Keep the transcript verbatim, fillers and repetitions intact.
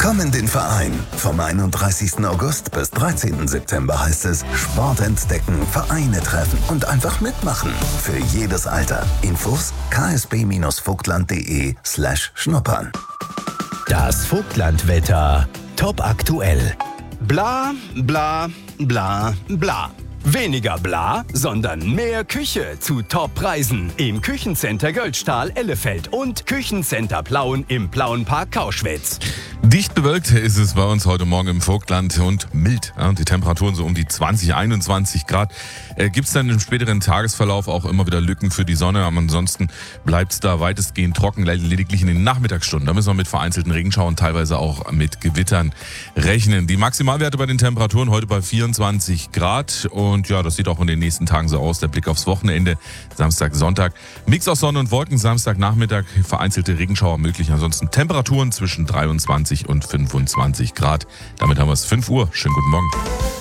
Komm in den Verein. Vom einunddreißigsten August bis dreizehnten September heißt es Sport entdecken, Vereine treffen und einfach mitmachen. Für jedes Alter. Infos ksb-vogtland.de slash schnuppern. Das Vogtlandwetter. Top aktuell. Bla, bla, bla, bla. Weniger bla, sondern mehr Küche zu Top-Preisen im Küchencenter Göldstahl Ellefeld und Küchencenter Plauen im Plauenpark Kauschwitz. Dicht bewölkt ist es bei uns heute Morgen im Vogtland und mild. Ja, die Temperaturen so um die zwanzig, einundzwanzig Grad. Äh, Gibt es dann im späteren Tagesverlauf auch immer wieder Lücken für die Sonne. Aber ansonsten bleibt es da weitestgehend trocken, lediglich in den Nachmittagsstunden. Da müssen wir mit vereinzelten Regenschauern, teilweise auch mit Gewittern rechnen. Die Maximalwerte bei den Temperaturen heute bei vierundzwanzig Grad. Und ja, das sieht auch in den nächsten Tagen so aus. Der Blick aufs Wochenende, Samstag, Sonntag. Mix aus Sonne und Wolken, Samstagnachmittag vereinzelte Regenschauer möglich. Ansonsten Temperaturen zwischen dreiundzwanzig und fünfundzwanzig Grad. Damit haben wir es fünf Uhr. Schönen guten Morgen.